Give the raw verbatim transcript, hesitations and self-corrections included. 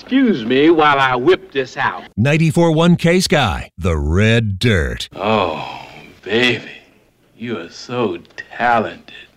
excuse me while I whip this out. ninety-four point one K-Sky, the Red Dirt. Oh, baby, you are so talented.